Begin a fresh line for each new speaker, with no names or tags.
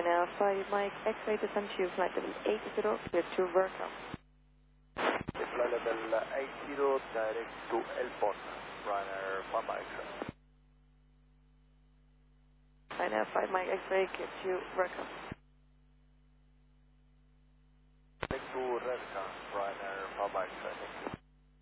Ryanair 5 Mike X-ray descent to flight level 80, clear to Vercam.
Flight level 80, direct to Elport, Ryanair 5 Mike X-ray.
Ryanair 5 Mike X-ray, clear to Vercam.